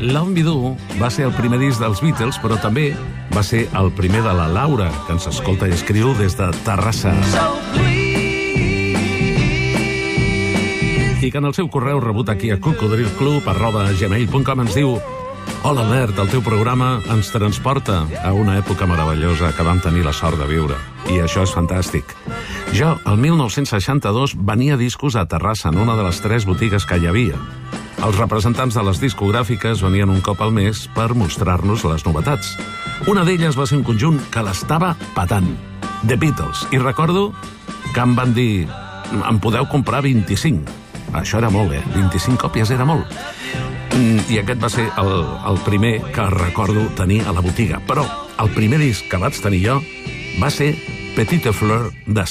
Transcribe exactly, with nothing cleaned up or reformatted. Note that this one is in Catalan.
Love Me Do va ser el primer disc dels Beatles, però també va ser el primer de la Laura, que ens escolta i escriu des de Terrassa. I que en el seu correu rebut aquí a cocodrilclub arroba gmail punt com ens diu: Hola, Albert, el teu programa ens transporta a una època meravellosa que vam tenir la sort de viure. I això és fantàstic. Jo, el mil nou-cents seixanta-dos, venia discos a Terrassa en una de les tres botigues que hi havia. Els representants de les discogràfiques venien un cop al mes per mostrar-nos les novetats. Una d'elles va ser un conjunt que l'estava patant, The Beatles. I recordo que em van dir: em podeu comprar vint-i-cinc. Això era molt, eh? vint-i-cinc còpies era molt. I aquest va ser el, el primer que recordo tenir a la botiga. Però el primer disc que vaig tenir jo va ser Petite Fleur de